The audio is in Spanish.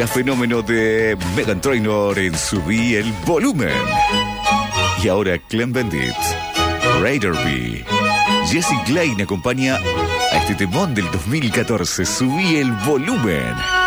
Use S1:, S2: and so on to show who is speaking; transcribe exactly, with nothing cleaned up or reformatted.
S1: La fenómeno de Meghan Trainor en Subí el Volumen. Y ahora Clem Bandit, Raider B. Jessie Klein acompaña a este temón del dos mil catorce, Subí el Volumen.